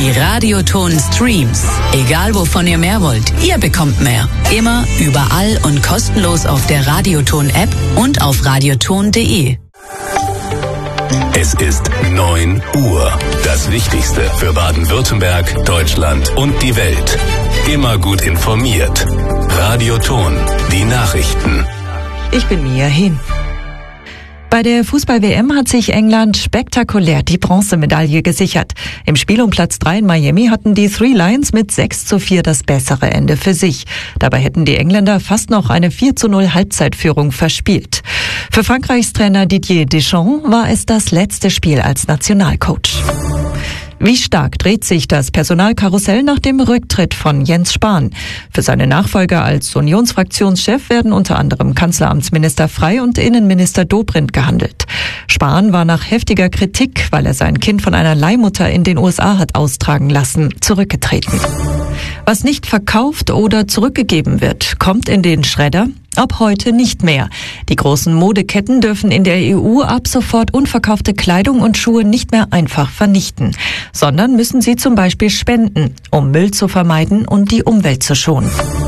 Die Radioton-Streams. Egal wovon ihr mehr wollt, ihr bekommt mehr. Immer, überall und kostenlos auf der Radioton-App und auf radioton.de. Es ist 9 Uhr. Das Wichtigste für Baden-Württemberg, Deutschland und die Welt. Immer gut informiert. Radioton, die Nachrichten. Ich bin Mia Hin. Bei der Fußball-WM hat sich England spektakulär die Bronzemedaille gesichert. Im Spiel um Platz 3 in Miami hatten die Three Lions mit 6:4 das bessere Ende für sich. Dabei hätten die Engländer fast noch eine 4:0 Halbzeitführung verspielt. Für Frankreichs Trainer Didier Deschamps war es das letzte Spiel als Nationalcoach. Wie stark dreht sich das Personalkarussell nach dem Rücktritt von Jens Spahn? Für seine Nachfolger als Unionsfraktionschef werden unter anderem Kanzleramtsminister Frey und Innenminister Dobrindt gehandelt. Spahn war nach heftiger Kritik, weil er sein Kind von einer Leihmutter in den USA hat austragen lassen, zurückgetreten. Was nicht verkauft oder zurückgegeben wird, kommt in den Schredder. Ab heute nicht mehr. Die großen Modeketten dürfen in der EU ab sofort unverkaufte Kleidung und Schuhe nicht mehr einfach vernichten, sondern müssen sie zum Beispiel spenden, um Müll zu vermeiden und die Umwelt zu schonen.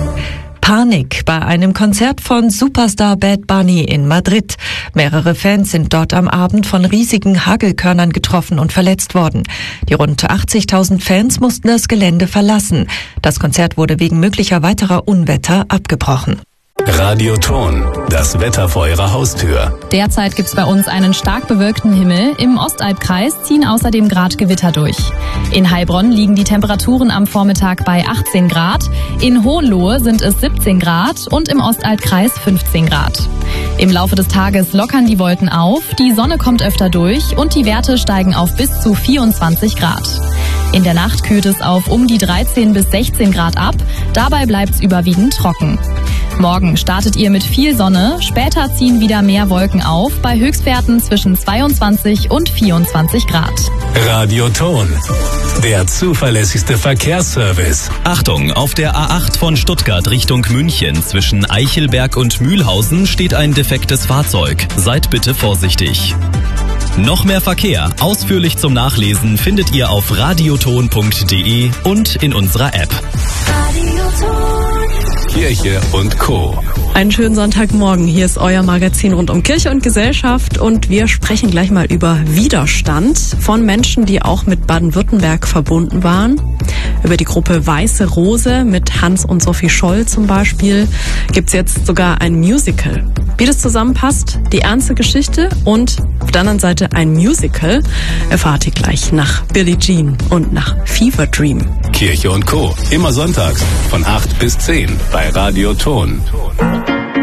Panik bei einem Konzert von Superstar Bad Bunny in Madrid. Mehrere Fans sind dort am Abend von riesigen Hagelkörnern getroffen und verletzt worden. Die rund 80.000 Fans mussten das Gelände verlassen. Das Konzert wurde wegen möglicher weiterer Unwetter abgebrochen. Radioton, das Wetter vor Ihrer Haustür. Derzeit gibt's bei uns einen stark bewölkten Himmel. Im Ostalbkreis ziehen außerdem Gewitter durch. In Heilbronn liegen die Temperaturen am Vormittag bei 18 Grad. In Hohenlohe sind es 17 Grad und im Ostalbkreis 15 Grad. Im Laufe des Tages lockern die Wolken auf, die Sonne kommt öfter durch und die Werte steigen auf bis zu 24 Grad. In der Nacht kühlt es auf um die 13 bis 16 Grad ab. Dabei bleibt's überwiegend trocken. Morgen startet ihr mit viel Sonne, später ziehen wieder mehr Wolken auf, bei Höchstwerten zwischen 22 und 24 Grad. Radioton, der zuverlässigste Verkehrsservice. Achtung, auf der A8 von Stuttgart Richtung München zwischen Eichelberg und Mühlhausen steht ein defektes Fahrzeug. Seid bitte vorsichtig. Noch mehr Verkehr, ausführlich zum Nachlesen, findet ihr auf radioton.de und in unserer App. Kirche und Co. Einen schönen Sonntagmorgen. Hier ist euer Magazin rund um Kirche und Gesellschaft und wir sprechen gleich mal über Widerstand von Menschen, die auch mit Baden-Württemberg verbunden waren. Über die Gruppe Weiße Rose mit Hans und Sophie Scholl zum Beispiel gibt's jetzt sogar ein Musical. Wie das zusammenpasst, die ernste Geschichte und auf der anderen Seite ein Musical, erfahrt ihr gleich nach Billie Jean und nach Fever Dream. Kirche und Co. Immer sonntags von 8 bis 10 bei Radioton.